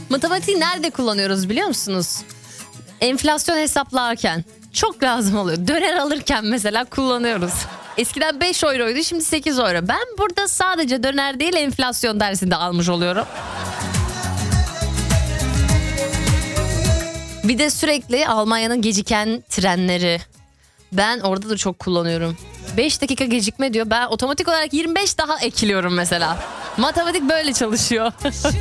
Matematiği nerede kullanıyoruz biliyor musunuz? Enflasyon hesaplarken çok lazım oluyor. Döner alırken mesela kullanıyoruz. Eskiden 5 euroydu, şimdi 8 euro. Ben burada sadece döner değil, enflasyon dersinde almış oluyorum. Bir de sürekli Almanya'nın geciken trenleri. Ben orada da çok kullanıyorum. 5 dakika gecikme diyor. Ben otomatik olarak 25 daha ekliyorum mesela. Matematik böyle çalışıyor.